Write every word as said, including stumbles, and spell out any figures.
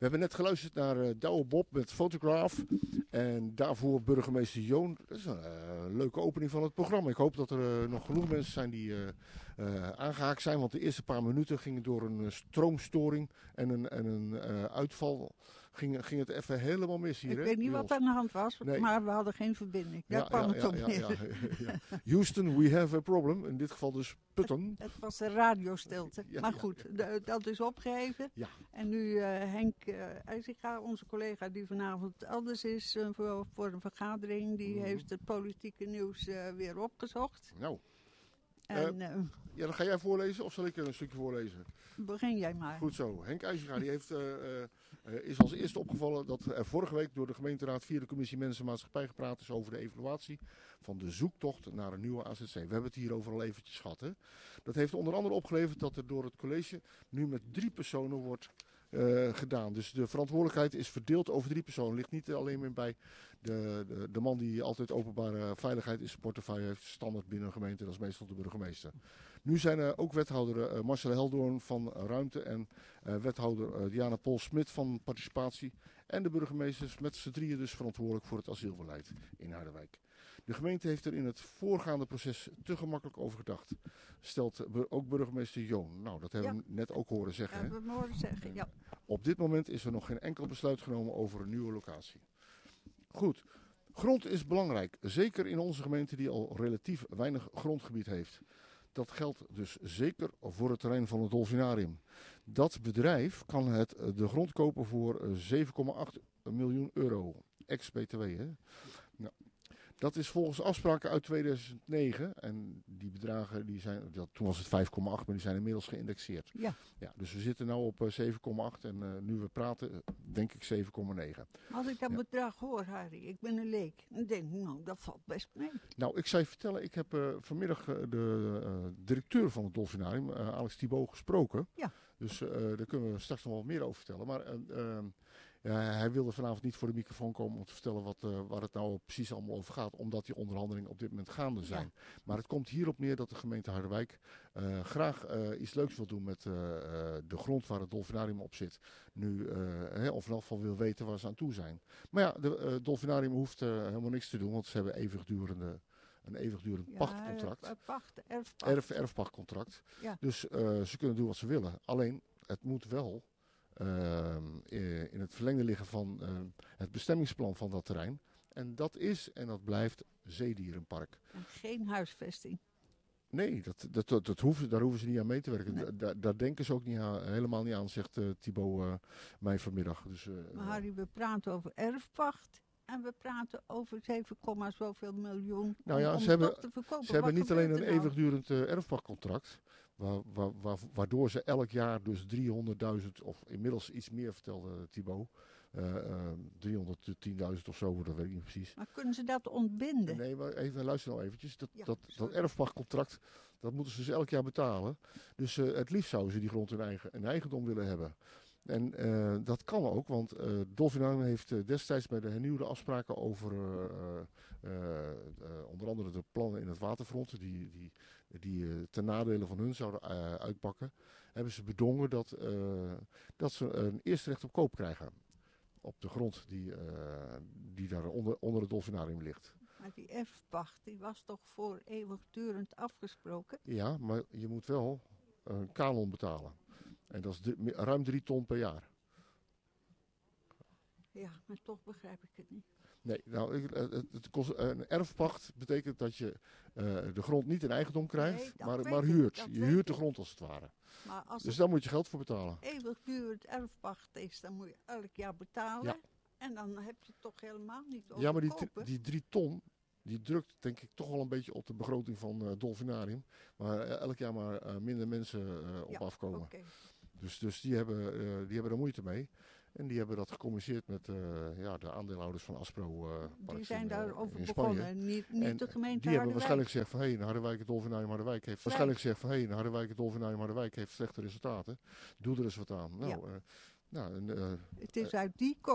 We hebben net geluisterd naar uh, Douwe Bob met Fotograaf. En daarvoor burgemeester Joon. Dat is een uh, leuke opening van het programma. Ik hoop dat er uh, nog genoeg mensen zijn die uh, uh, aangehaakt zijn. Want de eerste paar minuten gingen door een uh, stroomstoring en een, en een uh, uitval. Ging, ging het even helemaal mis hier. Ik hè, weet niet wat er aan de hand was, nee. maar we hadden geen verbinding. Daar ja, kwam ja, het ja, op ja, neer. ja, ja. Houston, we have a problem. In dit geval dus Putten. Het, het was een radiostilte. Ja, maar goed, ja, ja. dat is opgeheven. Ja. En nu uh, Henk uh, IJzinga, onze collega die vanavond elders is uh, voor, voor een vergadering, die mm. heeft het politieke nieuws uh, weer opgezocht. Nou. En, uh, uh, ja, dan ga jij voorlezen of zal ik een stukje voorlezen? Begin jij maar. Goed zo. Henk IJzinga die heeft, uh, uh, is als eerste opgevallen dat er vorige week door de gemeenteraad via de commissie Mensen en Maatschappij gepraat is over de evaluatie van de zoektocht naar een nieuwe A Z C. We hebben het hier over al eventjes gehad. Hè? Dat heeft onder andere opgeleverd dat er door het college nu met drie personen wordt uh, gedaan. Dus de verantwoordelijkheid is verdeeld over drie personen. Ligt niet alleen meer bij de, de, de man die altijd openbare veiligheid in zijn portefeuille heeft, standaard binnen een gemeente, dat is meestal de burgemeester. Nu zijn er ook wethouder uh, Marcel Heldoorn van Ruimte en uh, wethouder uh, Diana Pol-Smit van Participatie. En de burgemeesters met z'n drieën dus verantwoordelijk voor het asielbeleid in Harderwijk. De gemeente heeft er in het voorgaande proces te gemakkelijk over gedacht. Stelt ook burgemeester Joon. Nou, dat hebben ja. we net ook horen zeggen. Ja, hè? we hebben horen zeggen, ja. Op dit moment is er nog geen enkel besluit genomen over een nieuwe locatie. Goed. Grond is belangrijk. Zeker in onze gemeente die al relatief weinig grondgebied heeft. Dat geldt dus zeker voor het terrein van het Dolfinarium. Dat bedrijf kan het de grond kopen voor zeven komma acht miljoen euro. Ex-B T W. Hè? Nou, dat is volgens afspraken uit tweeduizend negen. En die bedragen, die zijn, dat, toen was het vijf komma acht, maar die zijn inmiddels geïndexeerd. Ja. Ja, dus we zitten nu op zeven komma acht en uh, nu we praten, denk ik zeven komma negen. Als ik dat ja. bedrag hoor, Harry, ik ben een leek. Dan denk ik, nou, dat valt best mee. Nou, ik zou je vertellen, ik heb uh, vanmiddag uh, de uh, directeur van het Dolfinarium, uh, Alex Thibault, gesproken. Ja. Dus uh, daar kunnen we straks nog wel meer over vertellen. Maar uh, uh, ja, hij wilde vanavond niet voor de microfoon komen om te vertellen wat, uh, waar het nou precies allemaal over gaat. Omdat die onderhandelingen op dit moment gaande zijn. Ja. Maar het komt hierop neer dat de gemeente Harderwijk uh, graag uh, iets leuks wil doen met uh, uh, de grond waar het Dolfinarium op zit. Nu, uh, hè, of in elk geval wil weten waar ze aan toe zijn. Maar ja, de uh, Dolfinarium hoeft uh, helemaal niks te doen, want ze hebben eeuwigdurende... Een eeuwigdurend ja, pachtcontract. Pacht, erfpacht. Erf, erfpachtcontract. Ja. Dus uh, ze kunnen doen wat ze willen. Alleen, het moet wel uh, in het verlengde liggen van uh, het bestemmingsplan van dat terrein. En dat is en dat blijft zeedierenpark. En geen huisvesting. Nee, dat, dat, dat, dat hoeven, daar hoeven ze niet aan mee te werken. Nee. Da, da, daar denken ze ook niet aan, helemaal niet aan, zegt uh, Thibault uh, mij vanmiddag. Dus, uh, maar Harry, we praten over erfpacht. En we praten over zeven, zoveel miljoen nou ja, om, om ze hebben, te verkopen. Ze hebben Wat niet alleen een nou? eeuwigdurend uh, erfpachtcontract, waar, waar, waar, waardoor ze elk jaar dus driehonderdduizend, of inmiddels iets meer vertelde Thibault, uh, uh, driehonderdtienduizend of zo, dat weet ik niet precies. Maar kunnen ze dat ontbinden? Nee, maar even, luister nou eventjes. Dat, ja, dat, dat erfpachtcontract, dat moeten ze dus elk jaar betalen. Dus uh, het liefst zouden ze die grond in, eigen, in eigendom willen hebben. En uh, dat kan ook, want uh, Dolfinarium heeft uh, destijds bij de hernieuwde afspraken over uh, uh, uh, onder andere de plannen in het waterfront, die, die, die uh, ten nadele van hun zouden uh, uitpakken, hebben ze bedongen dat, uh, dat ze een eerste recht op koop krijgen. Op de grond die, uh, die daar onder, onder het Dolfinarium ligt. Maar die erfpacht, die was toch voor eeuwigdurend afgesproken? Ja, maar je moet wel een kanon betalen. En dat is de, ruim drie ton per jaar. Ja, maar toch begrijp ik het niet. Nee, nou, het, het, het kost, een erfpacht betekent dat je uh, de grond niet in eigendom krijgt, nee, maar, maar huurt. Ik, je huurt de grond als het ware. Maar als dus daar moet je geld voor betalen. Eeuwigdurend erfpacht is, dan moet je elk jaar betalen. Ja. En dan heb je het toch helemaal niet over. Ja, maar die, die drie ton, die drukt denk ik toch wel een beetje op de begroting van uh, Dolfinarium. Waar uh, elk jaar maar uh, minder mensen uh, op ja, afkomen. Okay. Dus, dus die, hebben, uh, die hebben er moeite mee. En die hebben dat gecommuniceerd met uh, ja, de aandeelhouders van Aspro. Uh, die zijn daarover in begonnen, niet, niet en de gemeente die hebben Harderwijk. waarschijnlijk gezegd van, hé, hey, Harderwijk het Dolfinarium Harderwijk heeft... Nee. Waarschijnlijk gezegd van, hé, hey, Harderwijk het Dolfinarium Harderwijk heeft slechte resultaten. Doe er eens wat aan. Nou, ja. uh, nou, uh, het is uit die